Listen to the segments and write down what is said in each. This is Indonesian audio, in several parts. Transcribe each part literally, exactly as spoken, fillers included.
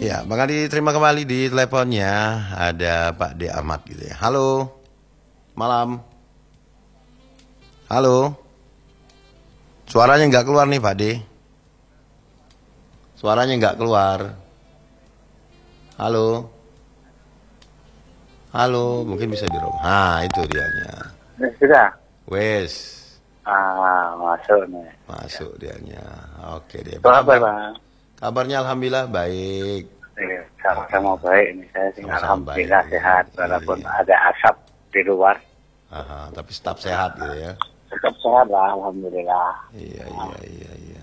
Ya, Bang Adi terima kembali di teleponnya. Ada Pak D. Ahmad gitu ya. Halo, malam. Halo. Suaranya nggak keluar nih Pak D. Suaranya nggak keluar. Halo. Halo, mungkin bisa di rumah. Nah, itu dianya. Sudah. Wes. Ah, masuk nih. Masuk dianya. Oke deh. Apa kabar, Bang? Kabarnya alhamdulillah baik. Eh, sama-sama baik ini saya sih Sama-sama alhamdulillah baik, sehat iya. walaupun Iya. ada asap di luar. Aha, tapi tetap sehat gitu ya. Tetap sehat lah alhamdulillah. Iya, iya, iya, iya.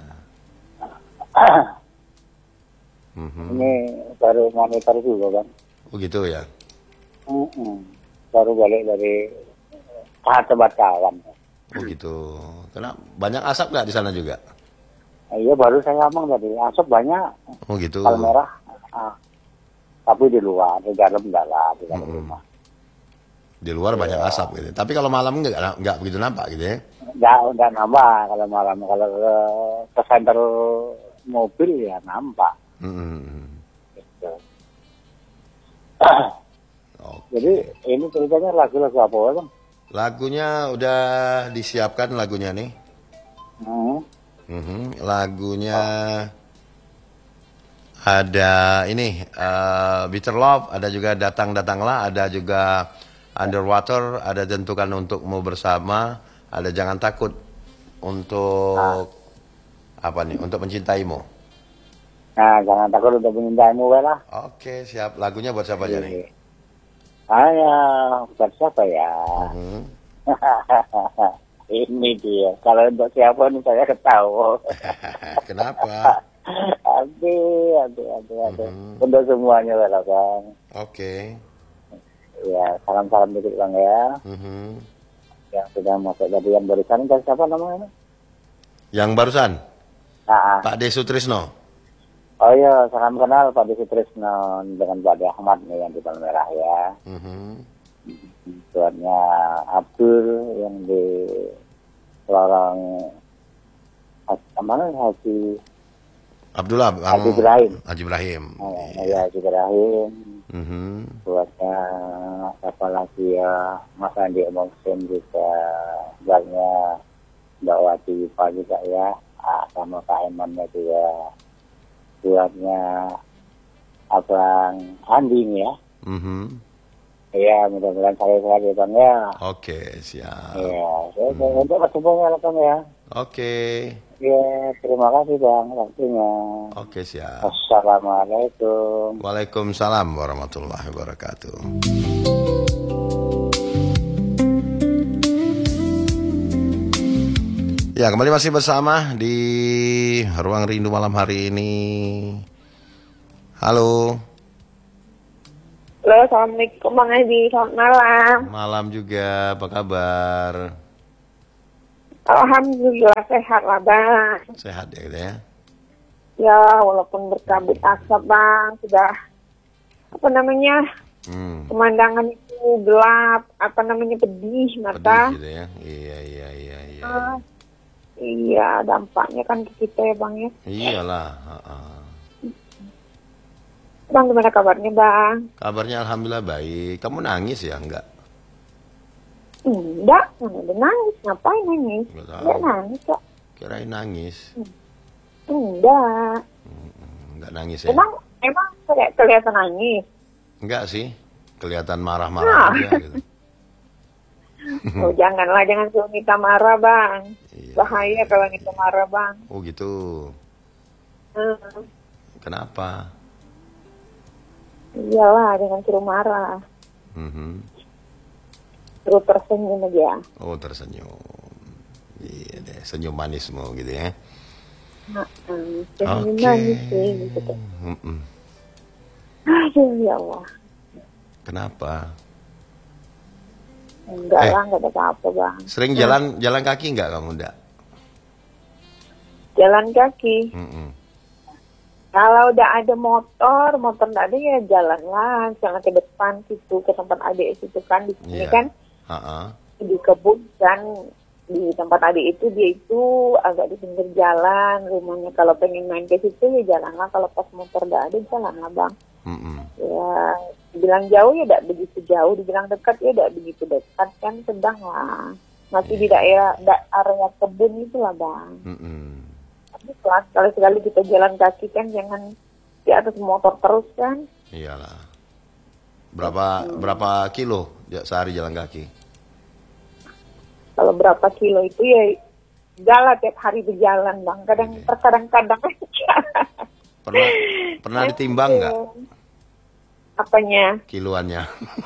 Mhm. Ini baru monitor juga, Bang. Oh gitu ya. Mm-mm. Baru balik dari tahap tempat kawan. Oh gitu. Karena banyak asap nggak di sana juga? Eh, iya baru saya ngomong tadi asap banyak. Oh gitu. Palmerah. Ah. Tapi di luar, di dalam enggak lah, di dalam Mm-mm. rumah. Di luar banyak asap gitu. Tapi kalau malam nggak nggak begitu nampak gitu ya. Enggak, enggak nambah kalau malam. Kalau ke, ke senter mobil ya nampak. Mm-mm. Gitu. Oke. Jadi ini ceritanya lagu-lagu apa, Bang? Lagunya udah disiapkan lagunya nih. Hmm. Mhm. Lagunya ada ini eh, Bitter Love, ada juga Datang Datanglah, ada juga Underwater, ada Tentukan Untukmu Bersama, ada Jangan Takut untuk apa nih? Untuk Mencintaimu. Nah, jangan takut untuk menyintaimu, we lah. Oke, siap. Lagunya buat siapa aja nih? Ah, ya, buat siapa ya? Mhm. Ini dia. Kalau untuk siapa nih saya ketahu. Kenapa? Aduh, aduh, aduh, aduh. Mhm. Untuk semuanya lah, Bang. Oke. Ya, salam-salam dikit, Bang ya. Mhm. Yang sudah masuk tadi yang barusan dari siapa namanya? Yang barusan Ah, ah. Pak D. Sutrisno. Oh iya, salam kenal Pak Desi Trisno dengan Pak D. Ahmad nih yang di Palmerah ya. Mhm. Tuannya Abdul yang di lorong mana Haji Abdullah Bang Haji Ibrahim. Haji Ibrahim. Oh, Iya. ya Haji Ibrahim. Mhm. Buatnya siapa lagi ya, Mas Andi Moksin juga, banyak Mbak Wati Pak juga ya, ah, sama Kak Emannya juga. Buatnya Abang Anding ya. Mhm. Iya, mudah-mudahan saya sehat ya Bang ya. Oke, siap. Iya, saya hmm. untuk ketemunya lah Bang ya. Oke. Iya, terima kasih Bang waktunya. Oke, siap. Assalamualaikum. Waalaikumsalam warahmatullahi wabarakatuh. Ya, kembali masih bersama di Ruang Rindu malam hari ini. Halo. Halo, Assalamualaikum Bang Edi, selamat malam. Malam juga, apa kabar? Alhamdulillah sehat lah Bang. Sehat ya gitu ya? Ya, walaupun berkabut asap Bang, sudah, apa namanya, Hmm. pemandangan itu gelap, apa namanya, pedih mata. Pedih gitu ya? Iya, iya, iya, iya. Ah, iya, dampaknya kan ke kita ya Bang ya. Iyalah. ha-ha. Bang, gimana kabarnya Bang? Kabarnya alhamdulillah baik. Kamu nangis ya? Enggak? Enggak, mana ada nangis, ngapain nangis? Enggak tahu. Enggak nangis kok. Kirain nangis. Enggak. Enggak nangis ya? Emang, emang keli- kelihatan nangis? Enggak sih. Kelihatan marah-marah Ah. aja gitu. Oh, janganlah, jangan suruh kita marah, Bang. Iya. Bahaya kalau kita marah, Bang. Oh gitu. Hmm. Kenapa? Iyalah, jangan suruh marah. Mhm. Suruh tersenyum aja. Oh tersenyum. Iya deh, senyum manismu gitu ya. Heeh, senyum Oke. manis sih, gitu kan. Mm-mm. Aduh, ya Allah. Kenapa? Enggak Eh. lah, enggak ada apa-apa, Bang. Sering jalan jalan kaki enggak kamu enggak? Jalan kaki. Mm-mm. Kalau udah ada motor, motor enggak ada ya jalan lah. Jangan ke depan situ, ke tempat adik situ kan. Di sini Iya. kan Ha-ha. di kebun kan di tempat adik itu, dia itu agak di pinggir jalan rumahnya. Kalau pengen main ke situ ya jalanlah, kalau pas motor gak ada jalanlah bang. Mm-mm. Ya dibilang jauh ya tidak begitu jauh, dibilang dekat ya tidak begitu dekat, kan sedang lah, masih di daerah da, area kebun itulah bang. Mm-mm. Tapi sekali-sekali kita jalan kaki kan jangan di atas motor terus kan. Iyalah. Berapa hmm. berapa kilo sehari jalan kaki? Kalau berapa kilo itu ya jalan tiap hari berjalan bang. Kadang Oke. terkadang-kadang aja. Pernah pernah ditimbang nggak? Apanya? Kiloannya.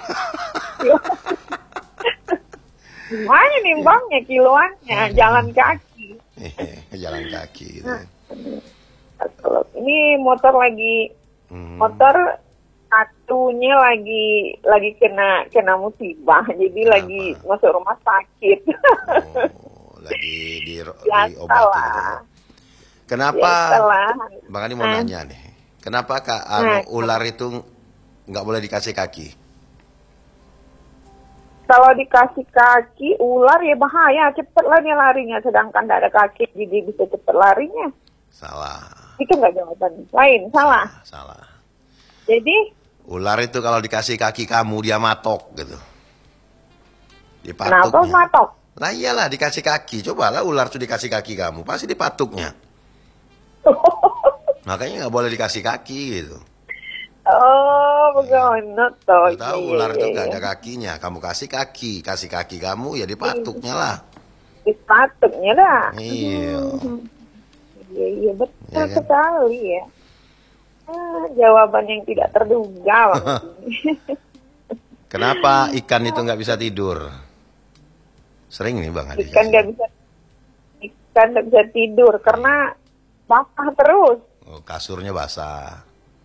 Gimana nimbangnya kiloannya? Jalan kaki. Jalan kaki gitu. Nah, kalau ini motor lagi Hmm. motor satunya lagi lagi kena kena musibah, jadi Kenapa? lagi masuk rumah sakit. Oh, lagi di, Biasalah. diobati gitu. Kenapa? Biasalah. Bang Adi mau Ah. nanya nih. Kenapa kak Nah, anu, ular itu nggak boleh dikasih kaki? Kalau dikasih kaki ular ya bahaya, cepet lah dia larinya. Sedangkan tidak ada kaki, jadi bisa cepet larinya. Salah. Itu nggak jawaban lain, salah. Salah. Jadi Ular itu kalau dikasih kaki kamu dia matok gitu. kenapa Dipatuknya. matok? Nah iyalah dikasih kaki. Cobalah ular tuh dikasih kaki kamu, pasti dipatuknya. Makanya nggak boleh dikasih kaki gitu. Oh, bagaimana toh? Lu tahu Iya, ular iya, itu iya. nggak ada kakinya. Kamu kasih kaki, kasih kaki kamu ya dipatuknya lah. Dipatuknya dah. Iya. Hmm. Iya, iya betul Ya kan? sekali ya. Ah, jawaban yang tidak terduga. Bang. Kenapa ikan itu nggak bisa tidur? Sering nih Bang Adi. Ikan nggak bisa, ikan nggak bisa tidur karena basah terus. Oh, kasurnya basah.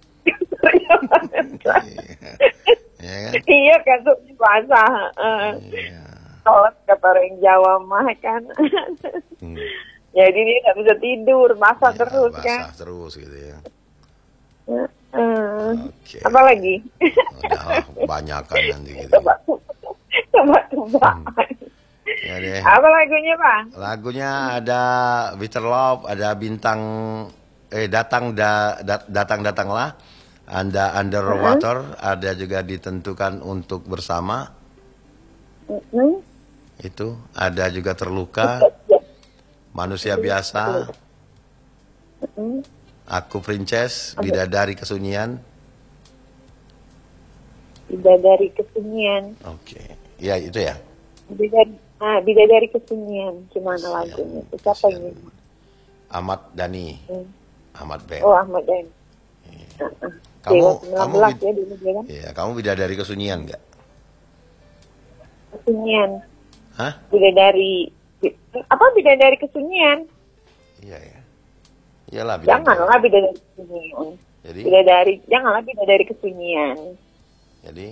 Iya kan? Iya kasurnya basah. Uh, Iya. Kalau kata orang Jawa mah kan. Hmm. Jadi dia nggak bisa tidur, basah Ya, terus basah kan. terus gitu ya. Uh, Oke. Apa lagi? Udah banyak kan nanti gitu. Coba, coba, coba. Ya deh. Apa lagunya bang? Lagunya ada Bitter Love, ada bintang eh datang da, dat- datang datanglah, Anda Underwater, ada juga ditentukan untuk bersama. Hmm? Itu ada juga terluka, manusia biasa, Hmm? aku princess, bidadari kesunyian. Bidadari kesunyian. Oke, ya itu ya. Bidadari, ah, bidadari kesunyian. Gimana lagunya? Itu siapa Kasihan. ini? Ahmad Dhani, Hmm. Ahmad Ben. Oh Ahmad Dan. Kamu, Dewa kamu, sembilan belas bid- ya dulu dia kan. ya, kamu bidadari kesunyian nggak? Kesunyian. Hah? Bidadari. bi- Apa bidadari kesunyian? Iya ya. Iyalah bidadari. Janganlah bidadari kesunyian. Jadi, Bidadari, janganlah bidadari kesunyian. jadi.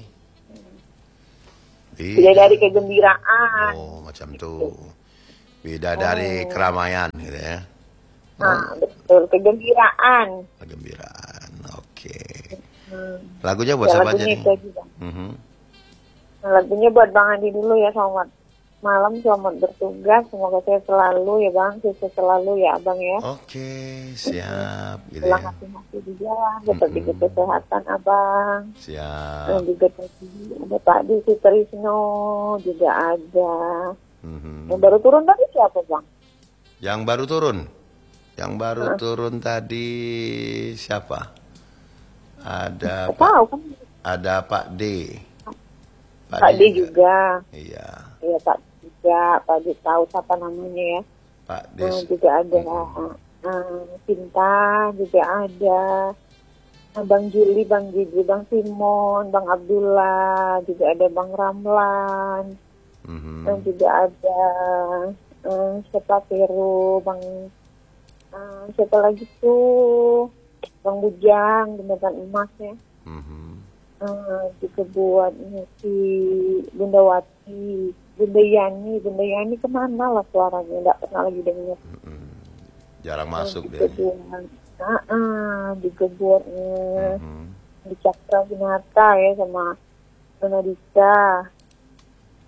Bidadari kegembiraan. Oh, macam tuh. Bidadari keramaian gitu ya. Nah, betul, kegembiraan. Kegembiraan. Oke. Hmm. Lagunya buat Ya, siapa aja lagunya nih? itu aja, Bang. Mhm. Nah, lagunya buat Bang Adi dulu ya, selamat malam, selamat bertugas, semoga saya selalu ya Bang, sukses selalu ya Abang ya. Oke, siap gitu Pulang ya. hati-hati di jalan, tetap Mm-mm. jaga kesehatan Abang. Dan Siap. juga tadi ada Pak Diki Trisno, juga ada. Mhm. Yang baru turun tadi siapa Bang? Yang baru turun. Yang baru Hah? turun tadi siapa? Ada Nggak Pak tahu kan, ada Pak D. Pak D juga. Iya, Iya Pak D juga, Pak D tahu siapa namanya ya. Pak D. Nah, juga ada Mm-mm. uh, Cinta, juga ada uh, Bang Juli, Bang Gigi, Bang Simon, Bang Abdullah, juga ada Bang Ramlan, Mhm. dan juga ada uh, siapa Peru, Bang uh, siapa lagi tuh, Bang Bujang, Jembatan Emas ya. Mhm. Uh, juga buat ini, si Bunda Wati, Bunda Yani, Bunda Yani kemana lah suaranya, nggak pernah lagi dengar. Mhm. Jarang masuk juga dia. buat, ah, ah, juga buatnya Mhm. di Cakra Binata ya sama Nona Dika.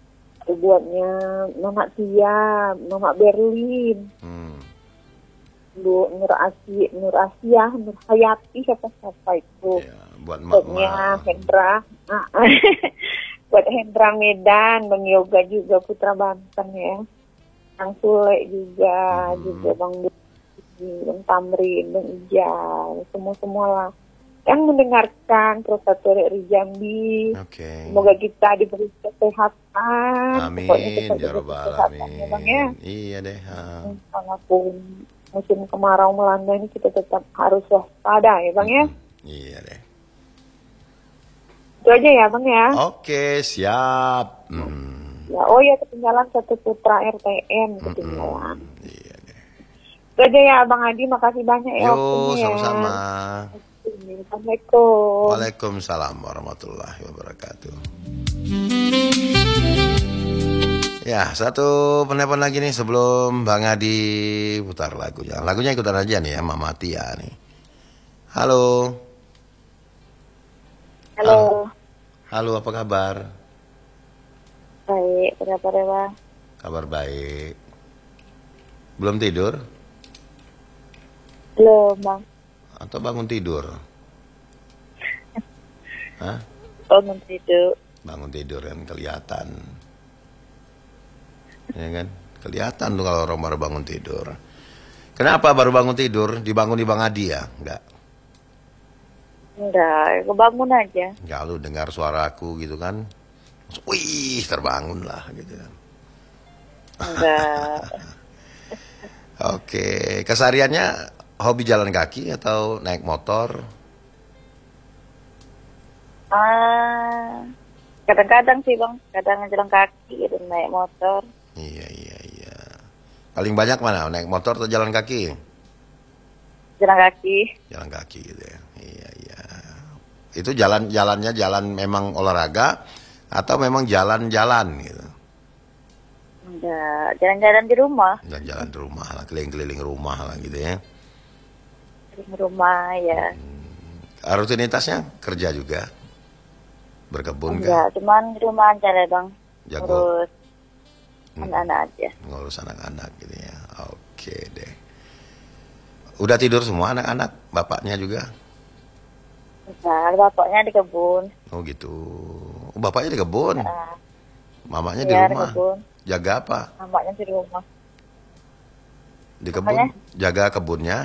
buatnya Mama Tia, Mama Berlin, Hmm. Bu Nur Asia, Nur Asia, Nur Hayati, siapa-siapa itu. Ya, buat Buatnya mak-mak. Hendra, ah, buat Hendra Medan, Bang Yoga juga Putra Banten ya. Bang Sule juga, Hmm. juga Bang Budi, Bang Tamrin, Bang Ijal, semua-semua lah. Yang mendengarkan Prosator Ri Jambi. Oke. Semoga kita diberi kesehatan. Pokoknya kita Amin ya diberi rabbal kesehatan ya Bang ya. alamin. Iya deh. Ha. Walaupun musim kemarau melanda ini kita tetap harus waspada ya Bang ya. Iya deh. Itu aja ya Bang ya. Oke, siap. Hmm. Ya, oh ya ketinggalan satu putra R T M ketinggalan. Iya deh. Itu aja ya Bang Adi, makasih banyak ya Yo, waktunya ya. sama-sama. Assalamualaikum. Waalaikumsalam warahmatullahi wabarakatuh. Ya, satu penelpon lagi nih sebelum Bang Adi putar lagunya. Lagunya ikutan aja nih ya, Mama Tia nih. Halo. Halo. Halo, apa kabar? Baik, apa kabar ya Bang? Kabar baik. Belum tidur? Belum Bang. Atau bangun tidur? Hah? Bangun tidur. Bangun tidur kan kelihatan. Ya kan? Kelihatan tuh kalau orang baru bangun tidur. Kenapa baru bangun tidur? Dibangun di Bang Adi ya? Enggak. Enggak, kebangun aja. Enggak, lu dengar suaraku gitu kan. Wih, terbangun lah gitu kan. Enggak. Oke, kesehariannya hobi jalan kaki atau naik motor? Ah, kadang-kadang sih Bang, kadang jalan kaki gitu, naik motor. Iya, iya, iya. Paling banyak mana? Naik motor atau jalan kaki? Jalan kaki. Jalan kaki gitu ya. Iya, iya. Itu jalan-jalannya jalan memang olahraga atau memang jalan-jalan gitu? Enggak, jalan-jalan di rumah. Jalan-jalan di rumah lah, keliling-keliling rumah lah gitu ya. Di rumah ya. Rutinitasnya kerja juga? Berkebun kah? Enggak, cuman di rumah aja ya Bang. Jago. Ngurus Hmm. anak-anak aja. Ngurus anak-anak gitu ya. Oke deh. Udah tidur semua anak-anak? Bapaknya juga? Nah, bapaknya di kebun. Oh gitu. Oh, bapaknya di kebun? Nah, Mamanya di iya, di rumah? kebun. Jaga apa? Mamanya di rumah. Di kebun? Apanya? Jaga kebunnya?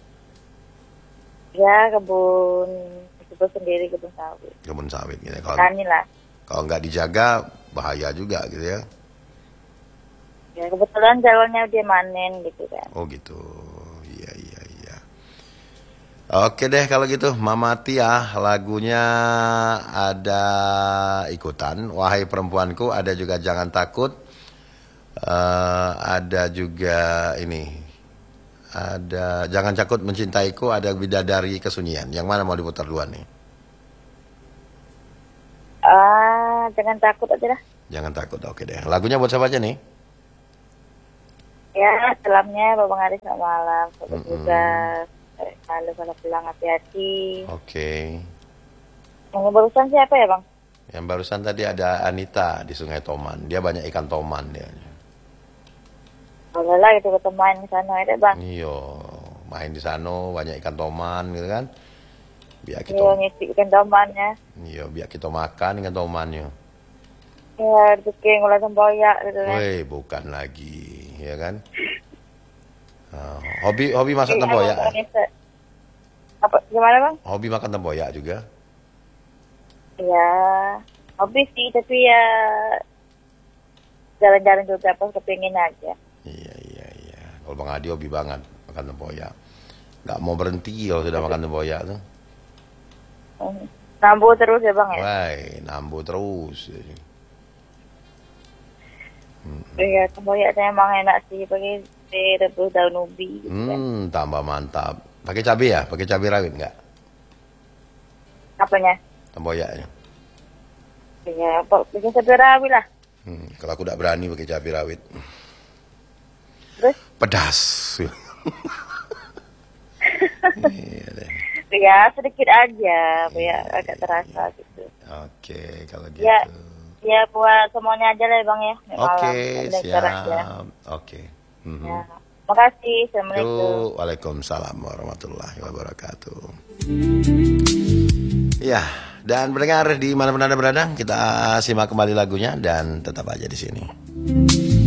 Ya, kebun kebun sendiri, kebun sawit. Kebun sawit gitu ya. Kalau, Tani lah. kalau nggak dijaga bahaya juga gitu ya. Ya, kebetulan jalannya dia manen gitu kan. Oh gitu. Iya, iya, iya. Oke deh kalau gitu Mama Tia, lagunya ada ikutan Wahai Perempuanku, ada juga Jangan Takut, uh, ada juga ini, ada Jangan Takut Mencintaiku, ada Bidadari Kesunyian. Yang mana mau diputar duluan nih? Ah, jangan takut aja lah. Jangan Takut, oke deh. Lagunya buat siapa aja nih? Ya, salamnya Bang Ari, selamat malam. Selamat Mm-mm. juga. Kalau kalau pulang hati-hati. Oke. Yang barusan siapa ya Bang? Yang barusan tadi ada Anita di Sungai Toman. Dia banyak ikan toman dia. Kalau lah gitu ketemu main ke sana ya Bang. Iyo, main di sana banyak ikan toman gitu kan. Biar kita Iya, ngisi ikan tomannya. Iya, biar kita makan ikan tomannya. Ya, rezeki ngulai tempoyak gitu kan. Woi, bukan lagi, ya kan? Uh, hobi hobi masak Iya, tempoyak. Bang Anissa. Apa gimana Bang? Hobi makan tempoyak juga. Ya, hobi sih tapi ya jalan-jalan juga pas kepingin aja. Iya, iya, iya. Kalau Bang Adi hobi banget makan tempoyak. Gak mau berhenti kalau sudah makan tempoyak tuh. Hmm. Nambu terus ya Bang ya? Woi, nambu terus. Iya, tempoyak saya emang enak sih pakai rebus daun ubi gitu kan. Hmm, tambah mantap. Pakai cabai ya? Pakai cabai rawit nggak? Apanya? Tempoyaknya. Ya, bikin seberawi lah. Hmm, kalau aku tidak berani pakai cabai rawit. Terus? Pedas. Iya deh. Ya, sedikit aja, biar agak terasa gitu. Oke, kalau gitu. Ya. Ya buat semuanya aja lah ya Bang ya. Oke, Malam. siap. Aja. Oke. Mhm. Ya. Makasih. Assalamualaikum. Yuk, Waalaikumsalam warahmatullahi wabarakatuh. Ya, dan pendengar di mana-mana Anda berada, kita simak kembali lagunya dan tetap aja di sini.